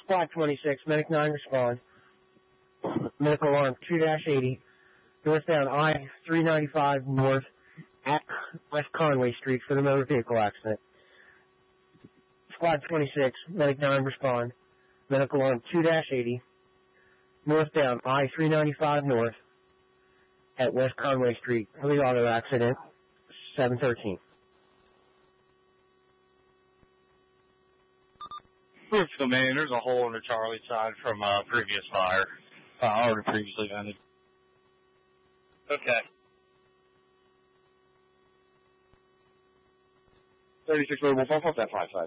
Squad 26, Medic 9 respond. Medical alarm 2-80, northbound I-395 north at West Conway Street for the motor vehicle accident. Squad 26, Medic 9 respond. Medical alarm 2-80, northbound I-395 north at West Conway Street for the auto accident, 713. So, man, there's a hole in the Charlie side from previous fire. Already previously vented. Okay. 36 mobile, bump up that 5 side.